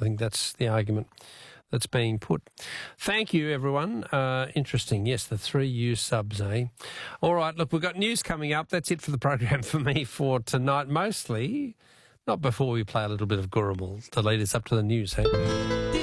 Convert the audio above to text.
I think that's the argument that's being put. Thank you, everyone. Interesting. Yes, the 3U subs, eh? All right, look, we've got news coming up. That's it for the program for me for tonight. Mostly, not before we play a little bit of Gurumul to lead us up to the news, hey?